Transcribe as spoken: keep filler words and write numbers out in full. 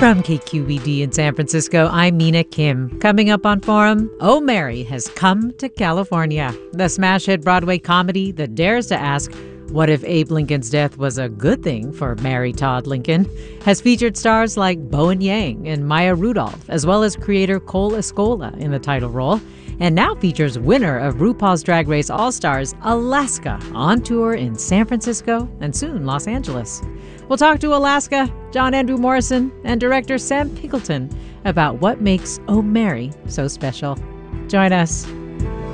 From K Q E D in San Francisco, I'm Mina Kim. Coming up on Forum, Oh Mary has come to California. The smash hit Broadway comedy that dares to ask, what if Abe Lincoln's death was a good thing for Mary Todd Lincoln? Has featured stars like Bowen Yang and Maya Rudolph, as well as creator Cole Escola in the title role. And now features winner of RuPaul's Drag Race All-Stars, Alaska, on tour in San Francisco and soon Los Angeles. We'll talk to Alaska, John Andrew Morrison, and director Sam Pinkleton about what makes Oh Mary so special. Join us.